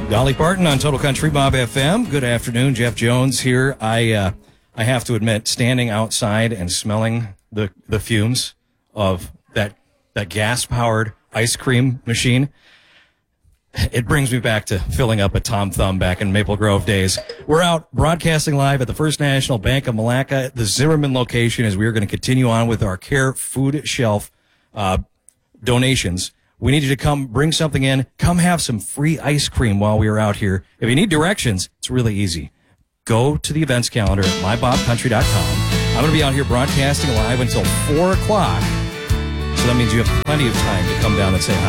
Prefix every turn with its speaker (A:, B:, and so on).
A: Dolly Parton on Total Country Bob FM. Good afternoon, Jeff Jones here. I have to admit, standing outside and smelling the fumes of that gas-powered ice cream machine, it brings me back to filling up a Tom Thumb back in Maple Grove days. We're out broadcasting live at the First National Bank of Malacca at the Zimmerman location as we are going to continue on with our Care Food Shelf donations. We need you to come bring something in. Come have some free ice cream while we are out here. If you need directions, it's really easy. Go to the events calendar at mybobcountry.com. I'm going to be out here broadcasting live until 4 o'clock. So that means you have plenty of time to come down and say hi.